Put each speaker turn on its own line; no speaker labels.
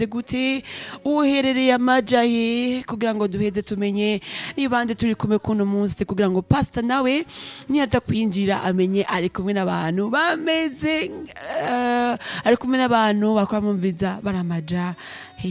bimeze gute uherereye amajaye kugira ngo duheze tumenye nibande turi kumwe kuno munsi kugira ngo pastor nawe niyaza kwinjira amenye ari kumwe n'abantu bameze ari kumwe n'abantu bakwamumviza baramaja